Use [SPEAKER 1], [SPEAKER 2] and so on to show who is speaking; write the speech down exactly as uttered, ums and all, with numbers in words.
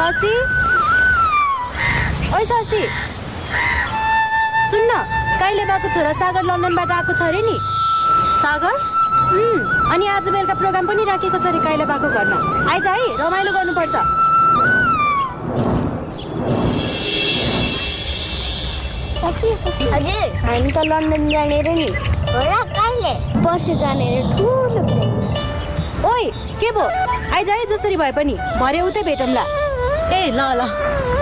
[SPEAKER 1] सस्ती ओइ सस्ती सुन्न काइले बाको छोरा सागर लन्डनबाट आएको छ अरे नि सागर उम् अनि आज बेलुका प्रोग्राम पनि राखेको छ अरे काइले बाको घरमा आइज है रमाइलो गर्नुपर्छ
[SPEAKER 2] हजुर हामी त लन्डन जाने रे नि हो र कहिले पर्सि जाने रे ठुलो प्लेनमा
[SPEAKER 1] ओइ के भो आइज है जसरी भए पनि भरे उतै भेटौँला
[SPEAKER 3] ए ल ल